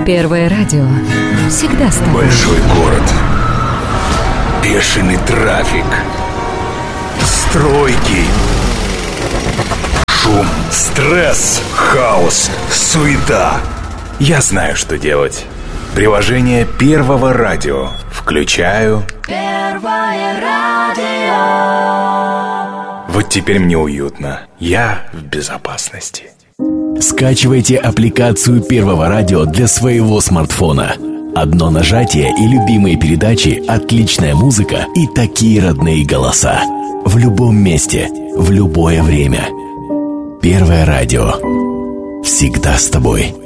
Первое радио всегда с тобой. Большой город, бешеный трафик, стройки, шум, стресс, хаос, суета. Я знаю, что делать. Приложение Первого радио. Включаю. Первое радио. Вот теперь мне уютно. Я в безопасности. Скачивайте аппликацию Первого радио для своего смартфона. Одно нажатие и любимые передачи, отличная музыка и такие родные голоса. В любом месте, в любое время. Первое радио. Всегда с тобой.